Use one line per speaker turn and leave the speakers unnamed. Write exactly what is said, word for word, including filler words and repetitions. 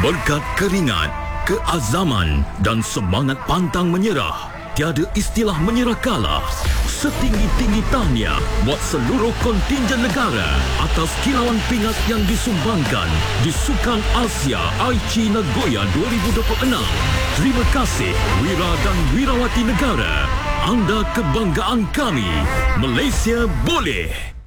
Berkat keringat, keazaman dan semangat pantang menyerah, tiada istilah menyerah kalah. Setinggi-tinggi tahniah buat seluruh kontingen negara atas kilauan pingat yang disumbangkan di Sukan Asia Aichi Nagoya dua ribu dua puluh enam. Terima kasih Wira dan Wirawati negara. Anda kebanggaan kami. Malaysia boleh!